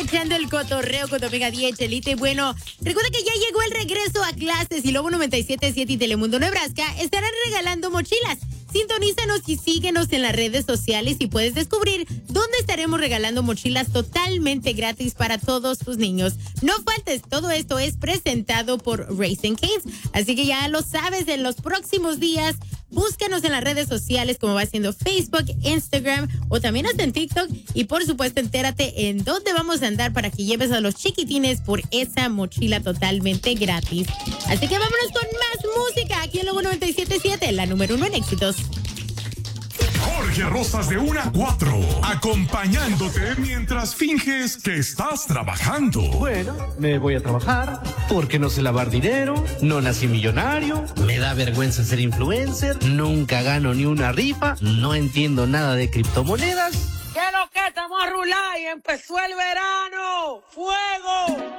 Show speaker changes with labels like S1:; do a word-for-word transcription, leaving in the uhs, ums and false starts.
S1: echando el cotorreo con tu amiga Día Chelita. Y bueno, recuerda que ya llegó el regreso a clases y Lobo noventa y siete punto siete y Telemundo Nebraska estarán regalando mochilas. Sintonízanos y síguenos en las redes sociales y puedes descubrir dónde estaremos regalando mochilas totalmente gratis para todos tus niños. No faltes, todo esto es presentado por Raising Cane's. Así que ya lo sabes, en los próximos días, búscanos en las redes sociales como va siendo Facebook, Instagram o también hasta en TikTok. Y por supuesto, entérate en dónde vamos a andar para que lleves a los chiquitines por esa mochila totalmente gratis. Así que vámonos con más música aquí en Lobo noventa y siete punto siete, la número uno en éxitos.
S2: Jorge Rosas de una a cuatro, acompañándote mientras finges que estás trabajando.
S3: Bueno, me voy a trabajar porque no sé lavar dinero, no nací millonario, me da vergüenza ser influencer, nunca gano ni una rifa, no entiendo nada de criptomonedas.
S4: ¿Qué es lo que estamos a rular y empezó el verano? ¡Fuego!